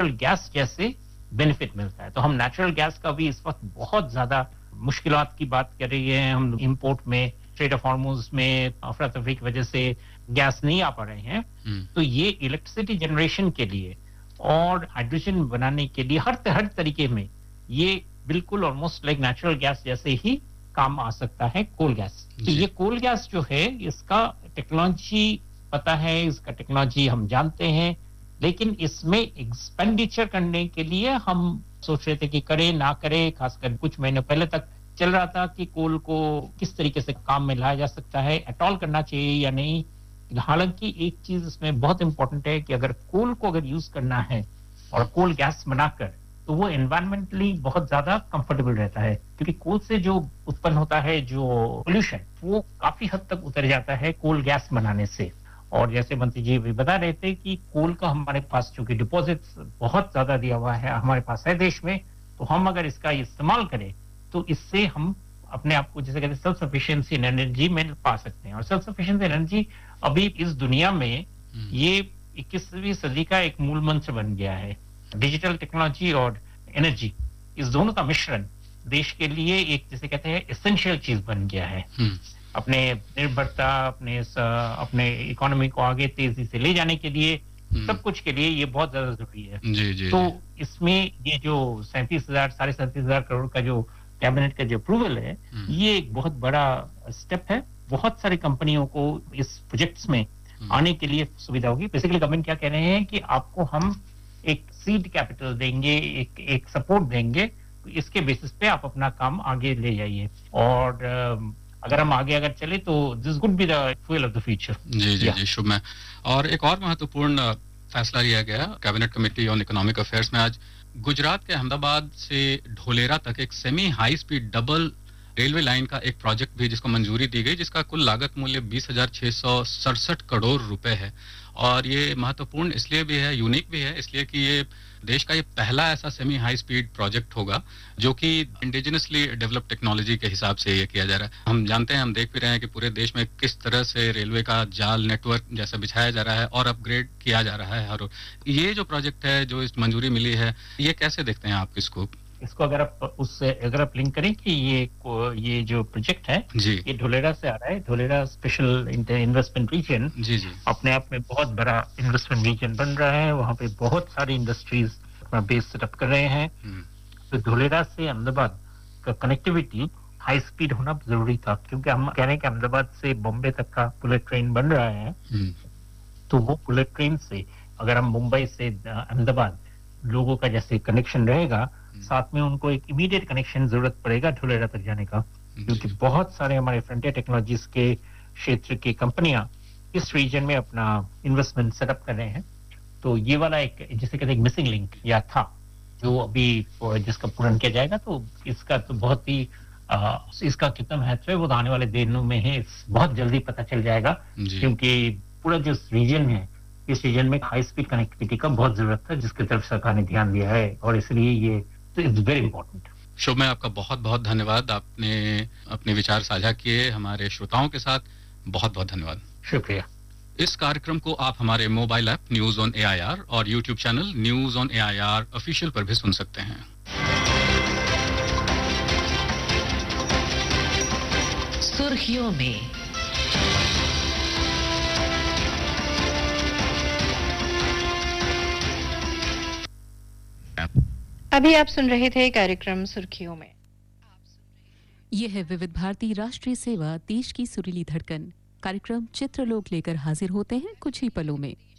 Natural gas जैसे benefit मिलता है। तो हम नेचुरल गैस का भी इस वक्त बहुत ज्यादा मुश्किलात की बात कर रही है। हम इंपोर्ट में स्ट्रेट ऑफ हॉर्मुज में अफरा तफरी की वजह से गैस नहीं आ पा रहे हैं। तो ये इलेक्ट्रिसिटी जनरेशन के लिए और हाइड्रोजन बनाने के लिए हर तरीके में ये बिल्कुल ऑलमोस्ट लाइक नेचुरल गैस जैसे ही काम आ सकता है कोल गैस। तो ये कोल गैस जो है इसका टेक्नोलॉजी पता है, इसका टेक्नोलॉजी हम जानते हैं, लेकिन इसमें एक्सपेंडिचर करने के लिए हम सोच रहे थे कि करें ना करें। खासकर कुछ महीने पहले तक चल रहा था कि कोल को किस तरीके से काम में लाया जा सकता है, एटॉल करना चाहिए या नहीं। हालांकि एक चीज इसमें बहुत इंपॉर्टेंट है कि अगर कोल को अगर यूज करना है और कोल गैस बनाकर, तो वो एनवायरमेंटली बहुत ज्यादा कंफर्टेबल रहता है, क्योंकि कोल से जो उत्पन्न होता है जो पोल्यूशन वो काफी हद तक उतर जाता है कोल गैस बनाने से। और जैसे मंत्री जी भी बता रहे थे कि कोल का हमारे पास चूंकि डिपॉजिट्स बहुत ज्यादा दिया हुआ है हमारे पास है देश में, तो हम अगर इसका इस्तेमाल करें तो इससे हम अपने आप को जैसे कहते हैं सेल्फ सफिशिएंसी इन एनर्जी में पा सकते हैं। और सेल्फ सफिशिएंसी एनर्जी अभी इस दुनिया में ये 21वीं सदी का एक मूल मंत्र बन गया है। डिजिटल टेक्नोलॉजी और एनर्जी इस दोनों का मिश्रण देश के लिए एक जिसे कहते हैं एसेंशियल चीज बन गया है। अपने निर्भरता अपने इकोनॉमी को आगे तेजी से ले जाने के लिए सब कुछ के लिए ये बहुत ज्यादा जरूरी है। जी, तो इसमें ये जो 37,000 करोड़ का जो कैबिनेट का जो अप्रूवल है, ये एक बहुत बड़ा स्टेप है। बहुत सारी कंपनियों को इस प्रोजेक्ट्स में आने के लिए सुविधा होगी। बेसिकली गवर्नमेंट क्या कह रहे हैं कि आपको हम एक सीड कैपिटल देंगे, एक सपोर्ट देंगे, तो इसके बेसिस पे आप अपना काम आगे ले जाइए। और अगर हम आगे चले तो this could be the fuel of the future. जी शुभ में। और एक और महत्वपूर्ण फैसला लिया गया cabinet committee on economic affairs में आज, गुजरात के अहमदाबाद से ढोलेरा तक एक semi high speed double railway line का एक प्रोजेक्ट भी जिसको मंजूरी दी गई, जिसका कुल लागत मूल्य 20,667 करोड़ रुपए है। और ये महत्वपूर्ण इसलिए भी है, यूनिक भी है इसलिए कि ये देश का ये पहला ऐसा सेमी हाई स्पीड प्रोजेक्ट होगा जो कि इंडिजिनसली डेवलप टेक्नोलॉजी के हिसाब से ये किया जा रहा है। हम जानते हैं, हम देख भी रहे हैं कि पूरे देश में किस तरह से रेलवे का जाल नेटवर्क जैसा बिछाया जा रहा है और अपग्रेड किया जा रहा है हर। ये जो प्रोजेक्ट है जो इस मंजूरी मिली है, ये कैसे देखते हैं आप इसको? इसको अगर आप लिंक करें कि ये जो प्रोजेक्ट है ये ढोलेरा से आ रहा है। ढोलेरा स्पेशल इन्वेस्टमेंट रीजन जी अपने आप में बहुत बड़ा इन्वेस्टमेंट रीजन बन रहा है। वहाँ पे बहुत सारी इंडस्ट्रीज अपना बेस सेटअप कर रहे हैं। तो ढोलेरा से अहमदाबाद का कनेक्टिविटी हाई स्पीड होना जरूरी था, क्योंकि हम कह रहे हैं कि अहमदाबाद से बॉम्बे तक का बुलेट ट्रेन बन रहा है। तो वो बुलेट ट्रेन से अगर हम मुंबई से अहमदाबाद लोगों का जैसे कनेक्शन रहेगा, साथ में उनको एक इमीडिएट कनेक्शन जरूरत पड़ेगा ढोलेरा तक जाने का, क्योंकि बहुत सारे हमारे फ्रंटियर टेक्नोलॉजीज के क्षेत्र की कंपनियां इस रीजन में अपना इन्वेस्टमेंट सेटअप कर रहे हैं। तो ये वाला एक जिसे कहते हैं मिसिंग लिंक या था, जो अभी जिसका पूर्ण किया जाएगा। तो इसका तो बहुत ही इसका कितना महत्व है वो आने वाले दिनों में है, बहुत जल्दी पता चल जाएगा, क्योंकि पूरा जो रीजन है इस रीजन में हाई स्पीड कनेक्टिविटी का बहुत जरूरत है, जिसकी तरफ सरकार ने ध्यान दिया है। और इसलिए ये इट्स वेरी इंपॉर्टेंट। शुभ में आपका बहुत बहुत धन्यवाद। आपने अपने विचार साझा किए हमारे श्रोताओं के साथ, बहुत बहुत धन्यवाद। शुक्रिया। इस कार्यक्रम को आप हमारे mobile app news on AIR और YouTube channel news on AIR official पर भी सुन सकते हैं। सुर्खियों में अभी आप सुन रहे थे कार्यक्रम सुर्खियों में। यह है विविध भारती राष्ट्रीय सेवा, देश की सुरीली धड़कन। कार्यक्रम चित्रलोक लेकर हाजिर होते हैं कुछ ही पलों में।